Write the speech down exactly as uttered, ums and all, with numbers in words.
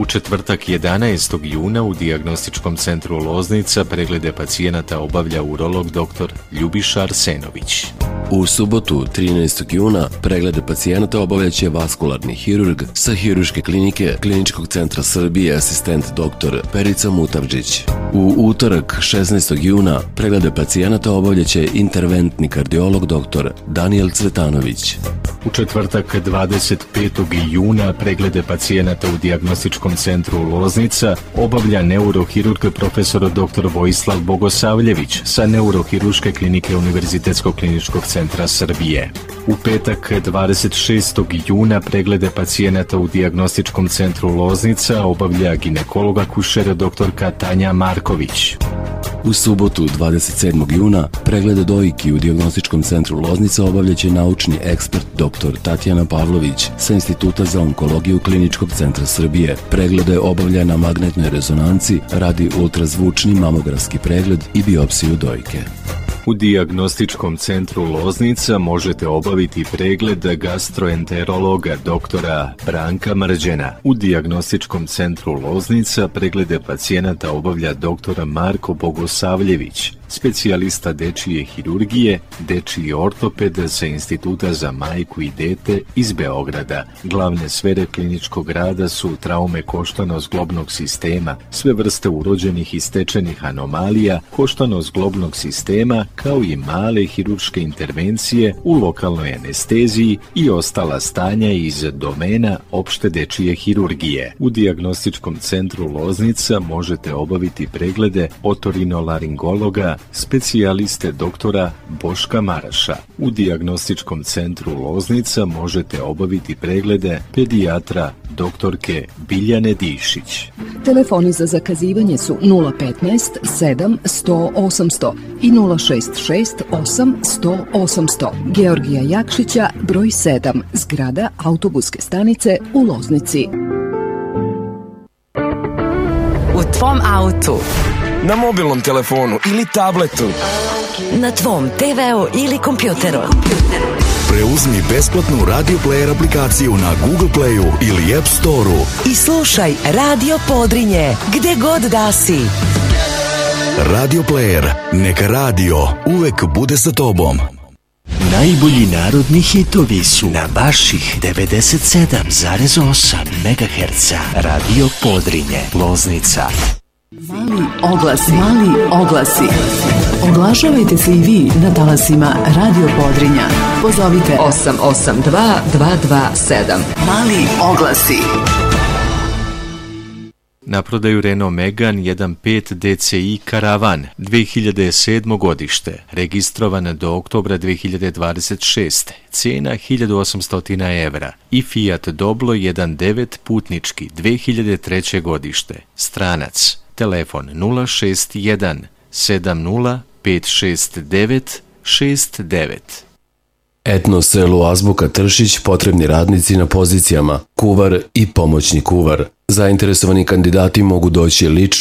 U četvrtak jedanaestog juna u Dijagnostičkom centru Loznica preglede pacijenata obavlja urolog dr. Ljubiša Arsenović. U subotu trinaestog juna preglede pacijenata obavljaće vaskularni hirurg sa Hirurške klinike Kliničkog centra Srbije asistent dr. Perica Mutavđić. U utorak šesnaestog juna preglede pacijenata obavljaće interventni kardiolog dr. Danijel Cvetanović. U četvrtak dvadeset petog juna preglede pacijenata u Dijagnostičkom centru Loznica obavlja neurohirurg profesor dr. Vojislav Bogosavljević sa Neurohirurške klinike Univerzitetskog kliničkog centra Srbije. U petak dvadeset šestog juna preglede pacijenata u Dijagnostičkom centru Loznica obavlja ginekologa akušer doktorka Tanja Marković. U subotu dvadeset sedmog juna preglede dojki u Dijagnostičkom centru Loznica obavljaće naučni ekspert dr. Tatjana Pavlović sa Instituta za onkologiju Kliničkog centra Srbije. Preglede obavlja na magnetnoj rezonanci, radi ultrazvučni mamografski pregled i biopsiju dojke. U Dijagnostičkom centru Loznica možete obaviti pregled gastroenterologa doktora Branka Mrđena. U Dijagnostičkom centru Loznica preglede pacijenata obavlja dr. Marko Bogosavljević, specijalista dečije hirurgije, dečiji ortoped sa Instituta za majku i dete iz Beograda. Glavne sfere kliničkog rada su traume koštano-zglobnog sistema, sve vrste urođenih i stečenih anomalija koštano-zglobnog sistema, kao i male hirurške intervencije u lokalnoj anesteziji i ostala stanja iz domena opšte dečije hirurgije. U Dijagnostičkom centru Loznica možete obaviti preglede otorinolaringologa, specijaliste doktora Boška Maraša. U Dijagnostičkom centru Loznica možete obaviti preglede pedijatra doktorke Biljane Dišić. Telefoni za zakazivanje su nula petnaest sedam sto osamsto i nula šest šest osam sto osamsto. Georgija Jakšića, broj sedam, zgrada autobuske stanice u Loznici. U tvom autu, na mobilnom telefonu ili tabletu, na tvom te veu ili kompjuteru. Preuzmi besplatnu Radio Player aplikaciju na Google Playu ili App Storeu i slušaj Radio Podrinje gde god da si. Radio Player, neka radio uvek bude sa tobom. Najbolji narodni hitovi su na vaših devedeset sedam zarez osam megaherca. Radio Podrinje, Loznica. Mali oglasi, mali oglasi. Oglašavajte se i vi na talasima Radio Podrinja. Pozovite osam osam dva dva dva sedam. Mali oglasi. Na prodaju Renault Megane jedan pet D C I Karavan, dve hiljade sedmo godište, registrovan do oktobra dve hiljade dvadeset šeste. Cena hiljadu osamsto evra. I Fiat Doblo jedan devet putnički, dve hiljade treće godište, stranac. Telefon nula šest jedan sedam nula pet šest devet šest devet. Etno selo Azbuka Tršić, potrebni radnici na pozicijama kuvar i pomoćni kuvar. Zainteresovani kandidati mogu doći lično